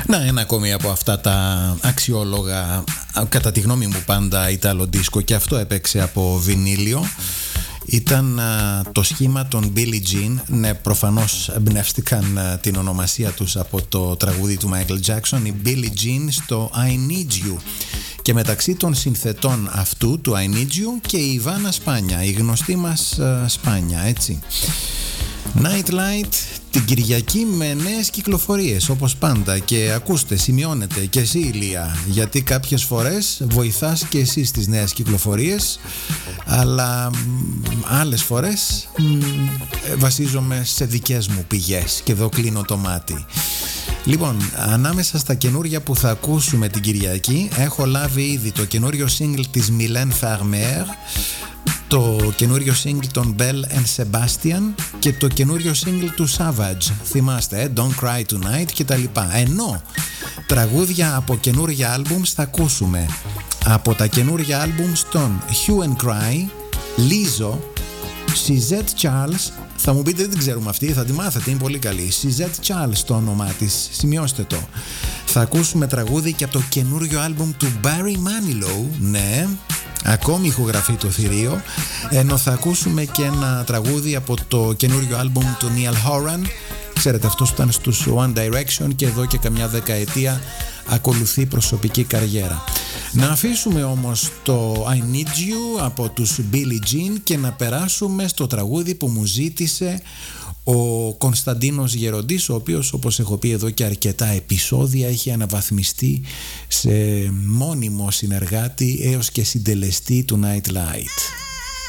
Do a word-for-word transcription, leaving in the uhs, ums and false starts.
Να, ένα ακόμη από αυτά τα αξιόλογα, κατά τη γνώμη μου πάντα, Ιταλο δίσκο, και αυτό έπαιξε από βινίλιο. Ήταν α, το σχήμα των Billie Jean. Ναι, προφανώς εμπνεύστηκαν α, την ονομασία τους από το τραγούδι του Michael Jackson, οι Billie Jean στο I Need You. Και μεταξύ των συνθετών αυτού του I Need You και η Ιβάνα Σπάνια, η γνωστή μας α, Σπάνια, έτσι. Nightlight την Κυριακή με νέες κυκλοφορίες όπως πάντα. Και ακούστε, σημειώνετε και εσύ, Ηλία, γιατί κάποιες φορές βοηθάς και εσύ στις νέες κυκλοφορίες, αλλά άλλες φορές μ, βασίζομαι σε δικές μου πηγές και εδώ κλείνω το μάτι. Λοιπόν, ανάμεσα στα καινούρια που θα ακούσουμε την Κυριακή έχω λάβει ήδη το καινούριο single της Mylène Farmer, το καινούριο single των Belle and Sebastian και το καινούριο single του Savage, θυμάστε, ε, Don't Cry Tonight και τα λοιπά. Ενώ τραγούδια από καινούρια άλμπουμς θα ακούσουμε από τα καινούρια άλμπουμς των Hue and Cry, Lizzo, Suzette Charles. Θα μου πείτε, δεν την ξέρουμε αυτή, θα τη μάθετε, είναι πολύ καλή. Suzette Charles το όνομά της, σημειώστε το. Θα ακούσουμε τραγούδι και από το καινούριο άλμπουμ του Barry Manilow, ναι, ακόμη ηχογραφεί το θηρίο. Ενώ θα ακούσουμε και ένα τραγούδι από το καινούριο άλμπουμ του Niall Horan. Ξέρετε, αυτός ήταν στους One Direction και εδώ και καμιά δεκαετία ακολουθεί προσωπική καριέρα. Να αφήσουμε όμως το I Need You από τους Billie Jean και να περάσουμε στο τραγούδι που μου ζήτησε ο Κωνσταντίνος Γεροντής, ο οποίος, όπως έχω πει εδώ και αρκετά επεισόδια, έχει αναβαθμιστεί σε μόνιμο συνεργάτη έως και συντελεστή του Nightlight.